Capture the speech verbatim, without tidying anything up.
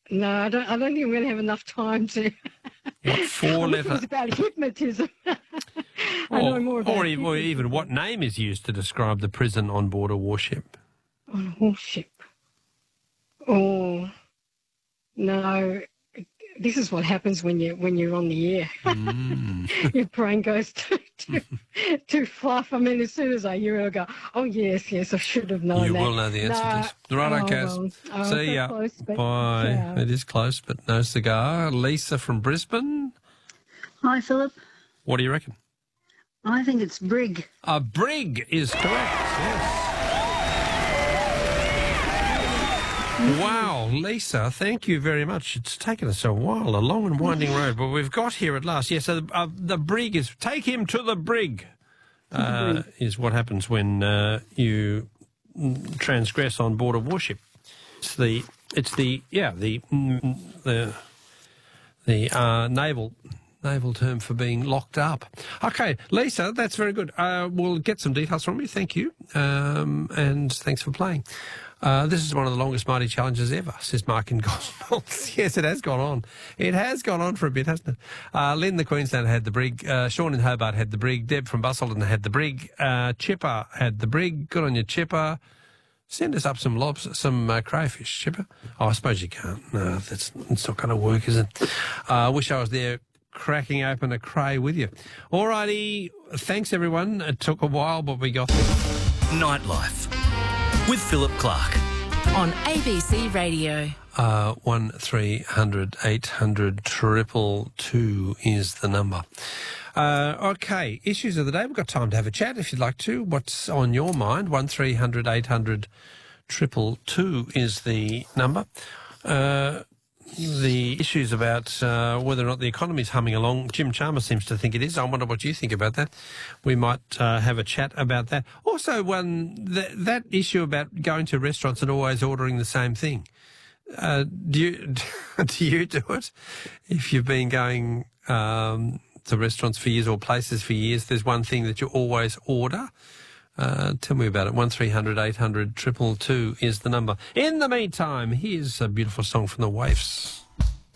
No, I don't. I don't think I'm going to have enough time to. What four letter? It's about hypnotism. I or, know more about or even, or even what name is used to describe the prison on board a warship? On a warship. Oh, no. This is what happens when you when you're on the air. Mm. Your brain goes too, too too fluff. I mean, as soon as I hear it, I go, "Oh yes, yes, I should have known you that." You will know the answer no. to this. Right, oh, okay. Well. Oh, See so ya. close, but, Bye. yeah. It is close, but no cigar. Lisa from Brisbane. Hi, Philip. What do you reckon? I think it's brig. A brig is correct. Yes. Wow, Lisa, thank you very much. It's taken us a while, a long and winding road, but we've got here at last. Yes, so the, uh, the brig is, take him to the brig, uh, is what happens when uh, you transgress on board a warship. It's the, it's the, yeah, the, the, the uh, naval... naval term for being locked up. Okay, Lisa, that's very good. Uh, we'll get some details from you. Thank you. Um, and thanks for playing. Uh, this is one of the longest Mighty challenges ever, says Mark in Gospels. Yes, it has gone on. It has gone on for a bit, hasn't it? Uh, Lynn, the Queenslander, had the brig. Uh, Sean in Hobart had the brig. Deb from Busselton had the brig. Uh, Chipper had the brig. Good on you, Chipper. Send us up some lobs, some uh, crayfish, Chipper. Oh, I suppose you can't. No, that's it's not going to work, is it? I uh, wish I was there cracking open a cray with you. All righty. Thanks, everyone. It took a while, but we got there. Nightlife with Philip Clark on A B C Radio. Uh, one three hundred eight hundred triple two is the number. Uh, okay, issues of the day. We've got time to have a chat if you'd like to. What's on your mind? One three hundred eight hundred triple two is the number. Uh, the issues about uh, whether or not the economy's humming along, Jim Chalmers seems to think it is. I wonder what you think about that. We might uh, have a chat about that. Also, one th- that issue about going to restaurants and always ordering the same thing. Uh, do you do you do it? If you've been going um, to restaurants for years or places for years, there's one thing that you always order. Uh, tell me about it. One three hundred eight hundred triple two is the number. In the meantime, here's a beautiful song from the Waifs.